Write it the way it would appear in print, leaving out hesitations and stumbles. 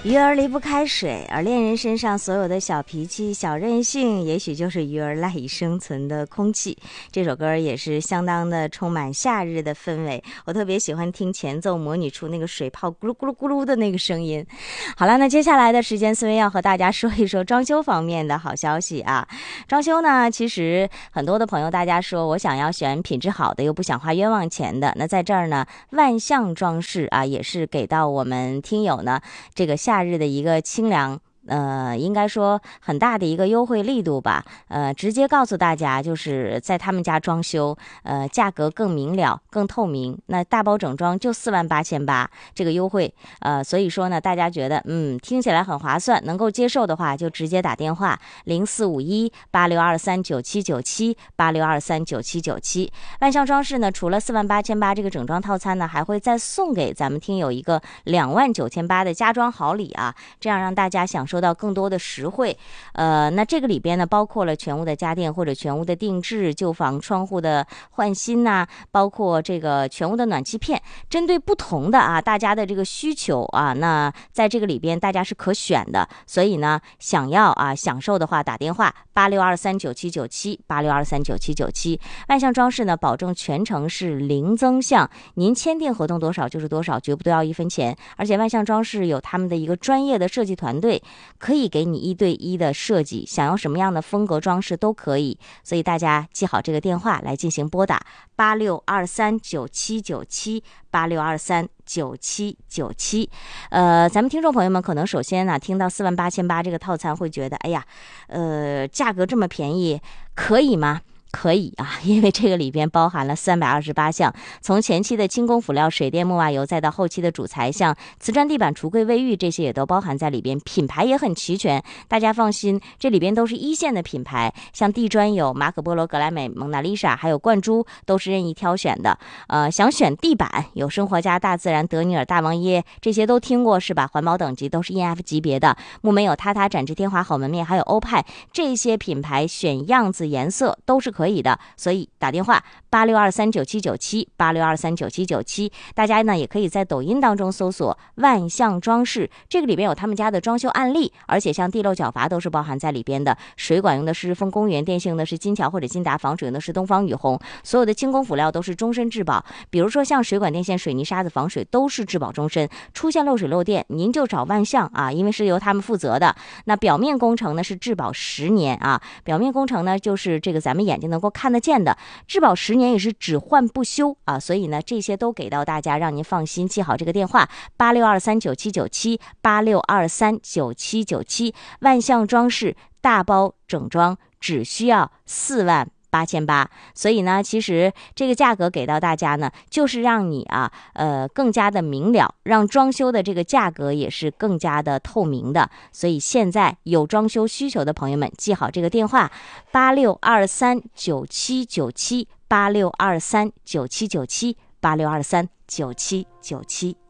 鱼儿离不开水，而恋人身上所有的小脾气、小任性，也许就是鱼儿赖以生存的空气。这首歌也是相当的充满夏日的氛围，我特别喜欢听前奏模拟出那个水泡咕噜咕噜咕噜的那个声音。好了，那接下来的时间，思维要和大家说一说装修方面的好消息啊。装修呢，其实很多的朋友大家说我想要选品质好的，又不想花冤枉钱的，那在这儿呢，万象装饰啊，也是给到我们听友呢这个夏日的一个清凉，应该说很大的一个优惠力度吧。直接告诉大家，就是在他们家装修，价格更明了、更透明。那大包整装就48800这个优惠，所以说呢，大家觉得听起来很划算，能够接受的话，就直接打电话04518623979786239797。万象装饰呢，除了48800这个整装套餐呢，还会再送给咱们听友一个29800的家装好礼啊，这样让大家享受到更多的实惠。那这个里边呢，包括了全屋的家电或者全屋的定制、旧房窗户的换新呐，包括这个全屋的暖气片，针对不同的大家的这个需求啊，那在这个里边大家是可选的。所以呢，想要享受的话，打电话8623979786239797。万象装饰呢，保证全程是零增项，您签订合同多少就是多少，绝不多要1分钱。而且万象装饰有他们的一个专业的设计团队，可以给你1对1的设计，想要什么样的风格装饰都可以。所以大家记好这个电话来进行拨打8623979786239797。咱们听众朋友们可能首先呢，听到48800这个套餐会觉得，哎呀，价格这么便宜，可以吗？可以啊，因为这个里边包含了328项，从前期的轻工辅料、水电木瓦油，再到后期的主材，像瓷砖地板、橱柜、卫浴，这些也都包含在里边，品牌也很齐全。大家放心，这里边都是一线的品牌，像地砖有马可波罗、格莱美、蒙娜丽莎，还有冠珠，都是任意挑选的。想选地板，有生活家、大自然、德尼尔、大王椰，这些都听过是吧？环保等级都是 EF 级别的。木门有塔塔、展翅、天华、好门面，还有欧派，这些品牌选样子、颜色都是可以的。所以打电话8623979786239797。大家呢也可以在抖音当中搜索万象装饰，这个里边有他们家的装修案例，而且像地漏角阀都是包含在里边的。水管用的是丰公园，电信用的是金桥或者金达，防水用的是东方雨虹，所有的轻工辅料都是终身质保。比如说像水管、电线、水泥、沙子防水都是质保终身，出现漏水漏电您就找万象啊，因为是由他们负责的。那表面工程呢是质保10年啊，表面工程呢就是这个咱们眼睛能够看得见的，质保10年也是只换不修啊，所以呢这些都给到大家，让您放心。记好这个电话8623979786239797。万象装饰大包整装只需要48800，所以呢，其实这个价格给到大家呢，就是让你更加的明了，让装修的这个价格也是更加的透明的。所以现在有装修需求的朋友们，记好这个电话862397978623979786239797。